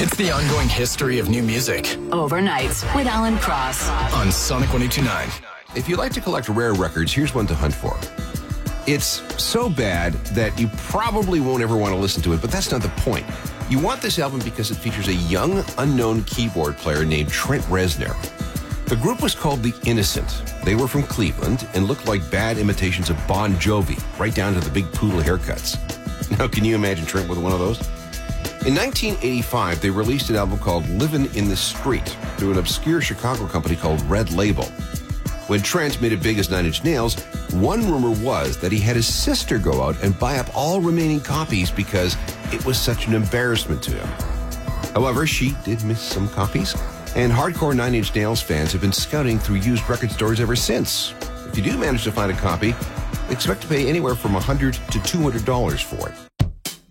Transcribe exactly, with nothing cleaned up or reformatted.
It's the ongoing history of new music Overnights with Alan Cross on Sonic one oh two point nine. If you like to collect rare records, here's one to hunt for. It's so bad that you probably won't ever want to listen to it, but that's not the point. You want this album because it features a young, unknown keyboard player named Trent Reznor. The group was called The Innocent. They were from Cleveland and looked like bad imitations of Bon Jovi, right down to the big poodle haircuts. Now, can you imagine Trent with one of those? In nineteen eighty-five, they released an album called Livin' in the Street through an obscure Chicago company called Red Label. When Trent made it big as Nine Inch Nails, one rumor was that he had his sister go out and buy up all remaining copies because it was such an embarrassment to him. However, she did miss some copies, and hardcore Nine Inch Nails fans have been scouting through used record stores ever since. If you do manage to find a copy, expect to pay anywhere from one hundred dollars to two hundred dollars for it.